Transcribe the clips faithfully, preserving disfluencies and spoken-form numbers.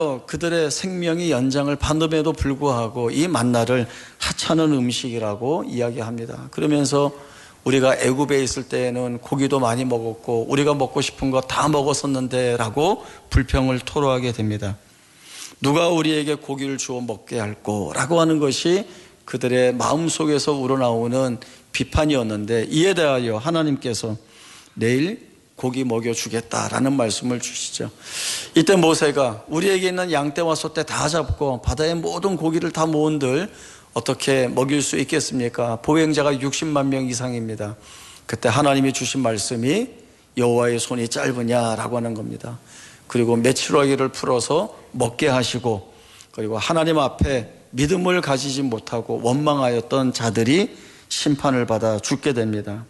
그들의 생명이 연장을 받음에도 불구하고 이 만나를 하찮은 음식이라고 이야기합니다. 그러면서 우리가 애굽에 있을 때에는 고기도 많이 먹었고 우리가 먹고 싶은 거 다 먹었었는데 라고 불평을 토로하게 됩니다. 누가 우리에게 고기를 주어 먹게 할꼬 라고 하는 것이 그들의 마음속에서 우러나오는 비판이었는데, 이에 대하여 하나님께서 내일 고기 먹여주겠다라는 말씀을 주시죠. 이때 모세가 우리에게 있는 양떼와 소떼 다 잡고 바다의 모든 고기를 다 모은들 어떻게 먹일 수 있겠습니까? 보행자가 육십만 명 이상입니다. 그때 하나님이 주신 말씀이 여호와의 손이 짧으냐라고 하는 겁니다. 그리고 메추라기를 풀어서 먹게 하시고, 그리고 하나님 앞에 믿음을 가지지 못하고 원망하였던 자들이 심판을 받아 죽게 됩니다.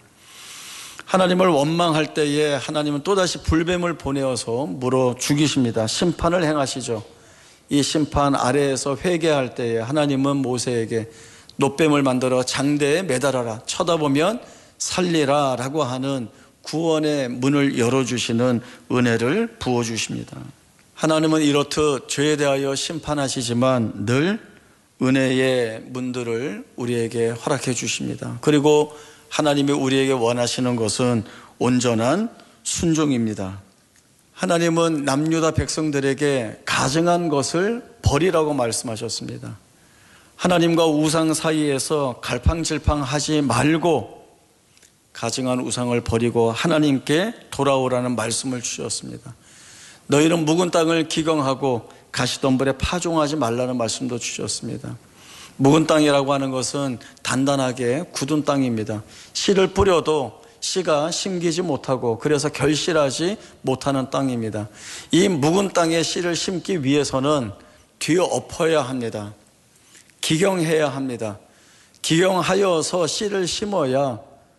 하나님을 원망할 때에 하나님은 또다시 불뱀을 보내어서 물어 죽이십니다. 심판을 행하시죠. 이 심판 아래에서 회개할 때에 하나님은 모세에게 놋뱀을 만들어 장대에 매달아라, 쳐다보면 살리라 라고 하는 구원의 문을 열어주시는 은혜를 부어주십니다. 하나님은 이렇듯 죄에 대하여 심판하시지만 늘 은혜의 문들을 우리에게 허락해 주십니다. 그리고 하나님이 우리에게 원하시는 것은 온전한 순종입니다. 하나님은 남유다 백성들에게 가증한 것을 버리라고 말씀하셨습니다. 하나님과 우상 사이에서 갈팡질팡하지 말고 가증한 우상을 버리고 하나님께 돌아오라는 말씀을 주셨습니다. 너희는 묵은 땅을 기경하고 가시덤불에 파종하지 말라는 말씀도 주셨습니다. 묵은 땅이라고 하는 것은 단단하게 굳은 땅입니다. 씨를 뿌려도 씨가 심기지 못하고 그래서 결실하지 못하는 땅입니다. 이 묵은 땅에 씨를 심기 위해서는 뒤엎어야 합니다. 기경해야 합니다. 기경하여서 씨를 심어야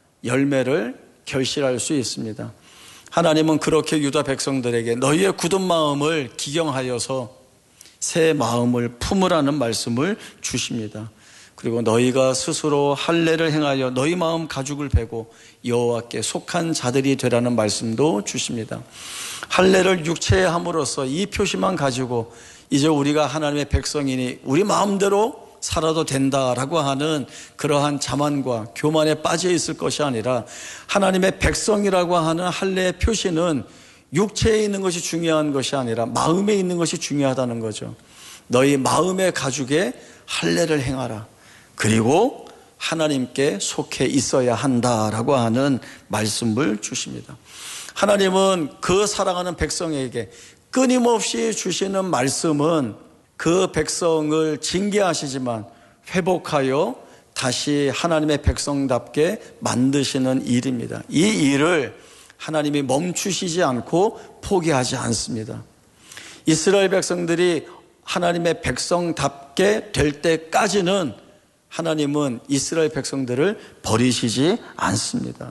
열매를 결실할 수 있습니다. 하나님은 그렇게 유다 백성들에게 너희의 굳은 마음을 기경하여서 새 마음을 품으라는 말씀을 주십니다. 그리고 너희가 스스로 할례를 행하여 너희 마음 가죽을 베고 여호와께 속한 자들이 되라는 말씀도 주십니다. 할례를 육체에 함으로써 이 표시만 가지고 이제 우리가 하나님의 백성이니 우리 마음대로 살아도 된다라고 하는 그러한 자만과 교만에 빠져 있을 것이 아니라, 하나님의 백성이라고 하는 할례의 표시는 육체에 있는 것이 중요한 것이 아니라 마음에 있는 것이 중요하다는 거죠. 너희 마음의 가죽에 할례를 행하라. 그리고 하나님께 속해 있어야 한다라고 하는 말씀을 주십니다. 하나님은 그 사랑하는 백성에게 끊임없이 주시는 말씀은 그 백성을 징계하시지만 회복하여 다시 하나님의 백성답게 만드시는 일입니다. 이 일을 하나님이 멈추시지 않고 포기하지 않습니다. 이스라엘 백성들이 하나님의 백성답게 될 때까지는 하나님은 이스라엘 백성들을 버리시지 않습니다.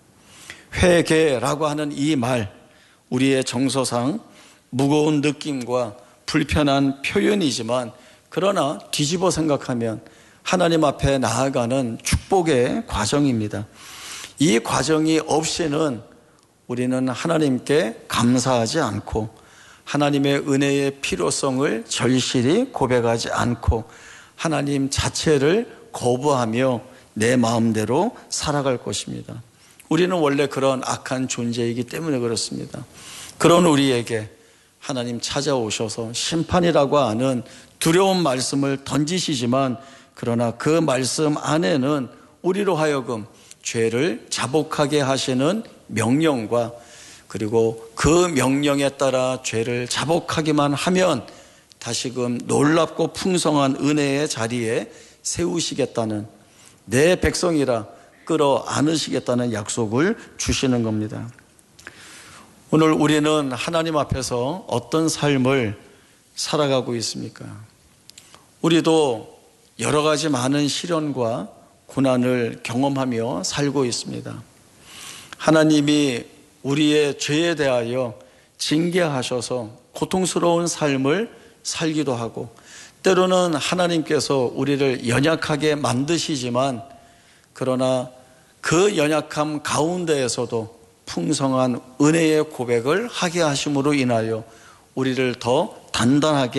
회개라고 하는 이 말, 우리의 정서상 무거운 느낌과 불편한 표현이지만, 그러나 뒤집어 생각하면 하나님 앞에 나아가는 축복의 과정입니다. 이 과정이 없이는 우리는 하나님께 감사하지 않고 하나님의 은혜의 필요성을 절실히 고백하지 않고 하나님 자체를 거부하며 내 마음대로 살아갈 것입니다. 우리는 원래 그런 악한 존재이기 때문에 그렇습니다. 그런 우리에게 하나님 찾아오셔서 심판이라고 하는 두려운 말씀을 던지시지만, 그러나 그 말씀 안에는 우리로 하여금 죄를 자복하게 하시는 명령과, 그리고 그 명령에 따라 죄를 자복하기만 하면 다시금 놀랍고 풍성한 은혜의 자리에 세우시겠다는, 내 백성이라 끌어 안으시겠다는 약속을 주시는 겁니다. 오늘 우리는 하나님 앞에서 어떤 삶을 살아가고 있습니까? 우리도 여러 가지 많은 시련과 고난을 경험하며 살고 있습니다. 하나님이 우리의 죄에 대하여 징계하셔서 고통스러운 삶을 살기도 하고, 때로는 하나님께서 우리를 연약하게 만드시지만, 그러나 그 연약함 가운데에서도 풍성한 은혜의 고백을 하게 하심으로 인하여 우리를 더 단단하게